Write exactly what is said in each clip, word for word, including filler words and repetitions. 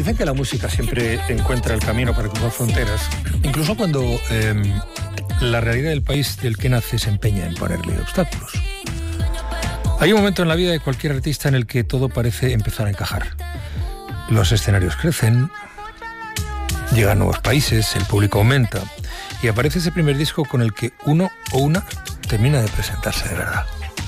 Dicen que la música siempre encuentra el camino para cruzar fronteras, incluso cuando eh, la realidad del país del que nace se empeña en ponerle obstáculos. Hay un momento en la vida de cualquier artista en el que todo parece empezar a encajar. Los escenarios crecen, llegan nuevos países, el público aumenta y aparece ese primer disco con el que uno o una termina de presentarse de verdad.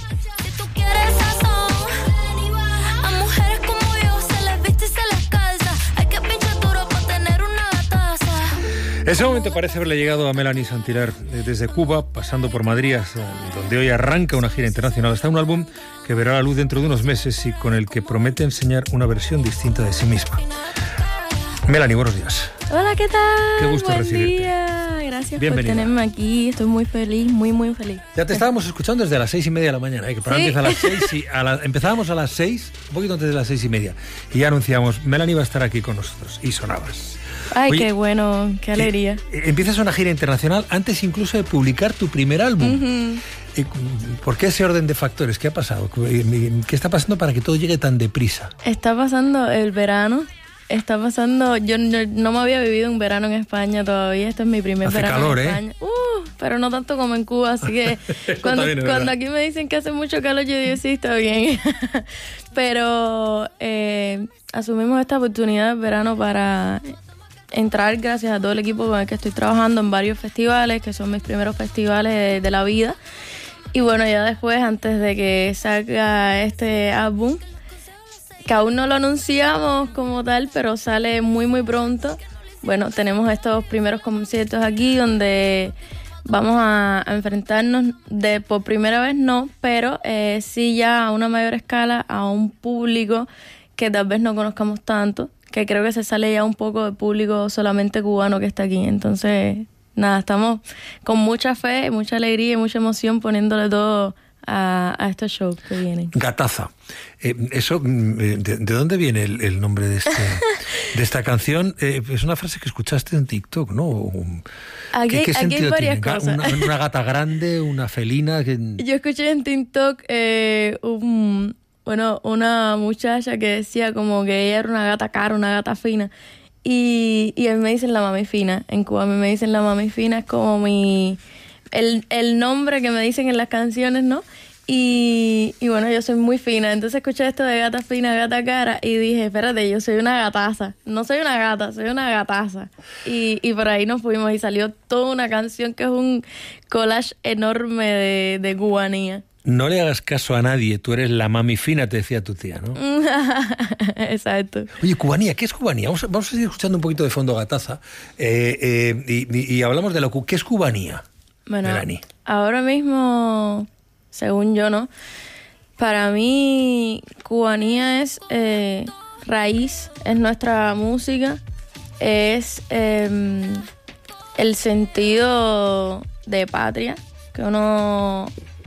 Ese momento parece haberle llegado a Melanie Santilar desde Cuba, pasando por Madrid, donde hoy arranca una gira internacional. Está un álbum que verá la luz dentro de unos meses y con el que promete enseñar una versión distinta de sí misma. Melanie, buenos días. Hola, ¿qué tal? Qué gusto Buen recibirte. Día. Gracias Bienvenida. por tenerme aquí. Estoy muy feliz, muy, muy feliz. Ya te estábamos escuchando desde las seis y media de la mañana, ¿eh? Que para ¿Sí? empieza a las seis y a la, empezábamos a las seis, un poquito antes de las seis y media, y ya anunciamos, Melanie va a estar aquí con nosotros, y sonabas. Ay, Oye, qué bueno, qué alegría. Eh, empiezas una gira internacional antes incluso de publicar tu primer álbum. Uh-huh. ¿Por qué ese orden de factores? ¿Qué ha pasado? ¿Qué está pasando para que todo llegue tan deprisa? Está pasando el verano. Está pasando, yo no, no me había vivido un verano en España todavía, este es mi primer Hace verano calor, en ¿eh? España. Uh, pero no tanto como en Cuba, así que cuando, cuando aquí me dicen que hace mucho calor, yo digo, sí, está bien. Pero eh, asumimos esta oportunidad de verano para entrar, gracias a todo el equipo con el que estoy trabajando, en varios festivales, que son mis primeros festivales de, de la vida. Y bueno, ya después, antes de que salga este álbum, que aún no lo anunciamos como tal, pero sale muy muy pronto. Bueno, tenemos estos primeros conciertos aquí donde vamos a, a enfrentarnos de por primera vez no, pero eh, sí ya a una mayor escala a un público que tal vez no conozcamos tanto, que creo que se sale ya un poco del público solamente cubano que está aquí. Entonces, nada, estamos con mucha fe, mucha alegría y mucha emoción poniéndole todo A, a estos shows que vienen. Gataza. Eh, eso, de, ¿de dónde viene el, el nombre de, este, de esta canción? Eh, es una frase que escuchaste en TikTok, ¿no? Aquí, ¿Qué, qué aquí hay varias tiene? cosas. Una, una gata grande, una felina. Que... Yo escuché en TikTok eh, un, bueno, una muchacha que decía como que ella era una gata cara, una gata fina. Y, y a mí me dicen la mami fina. En Cuba a mí me dicen la mami fina, es como mi... El, el nombre que me dicen en las canciones, ¿no? Y, y bueno, yo soy muy fina. Entonces escuché esto de gata fina, gata cara y dije, espérate, yo soy una gataza. No soy una gata, soy una gataza. Y, y por ahí nos fuimos y salió toda una canción que es un collage enorme de, de cubanía. No le hagas caso a nadie, tú eres la mami fina, te decía tu tía, ¿no? Exacto. Oye, cubanía, ¿qué es cubanía? Vamos a, vamos a seguir escuchando un poquito de fondo Gataza eh, eh, y, y, y hablamos de lo que es cubanía. Bueno, Melanie. Ahora mismo, según yo, ¿no? Para mí, cubanía es eh, raíz, es nuestra música, es eh, el sentido de patria que uno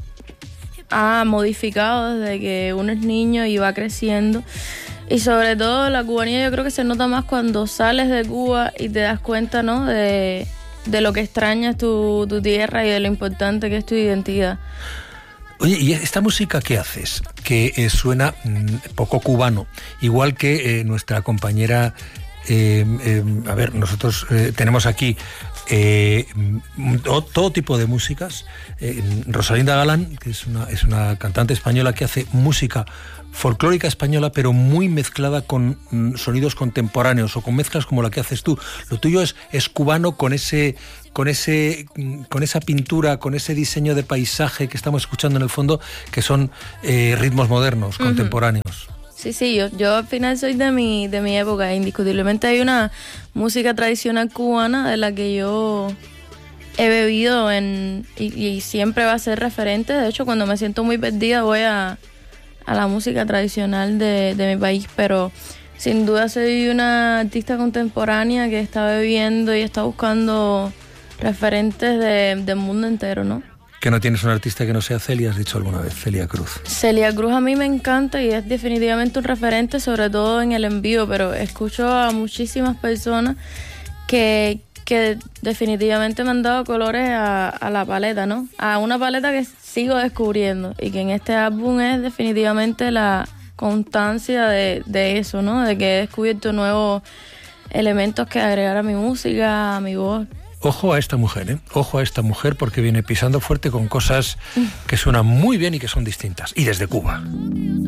ha modificado desde que uno es niño y va creciendo. Y sobre todo la cubanía yo creo que se nota más cuando sales de Cuba y te das cuenta, ¿no? De... de lo que extrañas tu, tu tierra y de lo importante que es tu identidad. Oye, ¿y esta música qué haces? Que eh, suena mmm, poco cubano, igual que eh, nuestra compañera, eh, eh, a ver, nosotros eh, tenemos aquí eh, todo, todo tipo de músicas. Eh, Rosalinda Galán, que es una, es una cantante española que hace música folclórica española, pero muy mezclada con mm, sonidos contemporáneos o con mezclas como la que haces tú. Lo tuyo es, es cubano con ese, con ese, con esa pintura, con ese diseño de paisaje que estamos escuchando en el fondo, que son eh, ritmos modernos, uh-huh. contemporáneos. Sí, sí, yo, yo al final soy de mi, de mi época. Indiscutiblemente hay una música tradicional cubana de la que yo he bebido en, y, y siempre va a ser referente. De hecho, cuando me siento muy perdida voy a a la música tradicional de, de mi país, pero sin duda soy una artista contemporánea que está bebiendo y está buscando referentes de, del mundo entero, ¿no? Que no tienes un artista que no sea Celia, has dicho alguna vez, Celia Cruz. Celia Cruz a mí me encanta y es definitivamente un referente, sobre todo en el envío, pero escucho a muchísimas personas que, que definitivamente me han dado colores a, a la paleta, ¿no? A una paleta que sigo descubriendo y que en este álbum es definitivamente la constancia de, de eso, ¿no? De que he descubierto nuevos elementos que agregar a mi música, a mi voz. Ojo a esta mujer, ¿eh? Ojo a esta mujer porque viene pisando fuerte con cosas que suenan muy bien y que son distintas. Y desde Cuba.